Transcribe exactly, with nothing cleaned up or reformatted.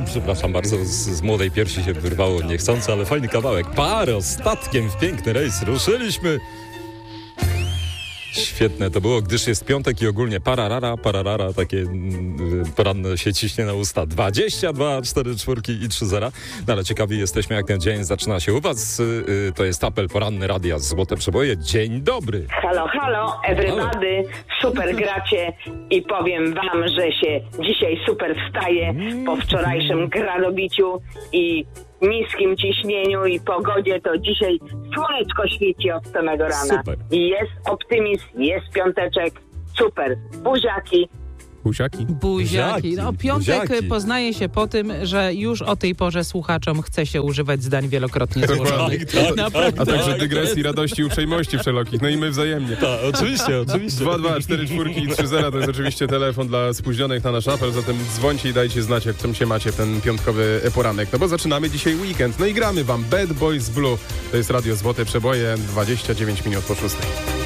przepraszam bardzo, z, z młodej piersi się wyrwało niechcąco, ale fajny kawałek. Paro, statkiem w piękny rejs ruszyliśmy. Świetne to było, gdyż jest piątek i ogólnie pararara, pararara, takie mm, poranne się ciśnie na usta. dwadzieścia dwa, cztery czwórki i trzy zera. No ale ciekawi jesteśmy, jak ten dzień zaczyna się u was. Yy, to jest apel poranny Radia Złote Przeboje. Dzień dobry. Halo, halo, everybody, super gracie i powiem wam, że się dzisiaj super wstaje po wczorajszym gradobiciu i niskim ciśnieniu i pogodzie, to dzisiaj słoneczko świeci od samego rana. Super. I jest optymizm, jest piąteczek, super. Buziaki. Buziaki. Buziaki. No, piątek Buziaki. poznaje się po tym, że już o tej porze słuchaczom chce się używać zdań wielokrotnie złożonych. tak, Naprawdę. A także Tak, dygresji, radości, uprzejmości wszelokich. No i my wzajemnie. Tak, oczywiście, oczywiście. dwa dwa cztery czwórki i trzy zera to jest oczywiście telefon dla spóźnionych na nasz apel, zatem dzwońcie i dajcie znać, jak czym się macie w ten piątkowy poranek. No bo zaczynamy dzisiaj weekend. No i gramy wam Bad Boys Blue. To jest Radio Złote Przeboje, dwadzieścia dziewięć minut po szóstej.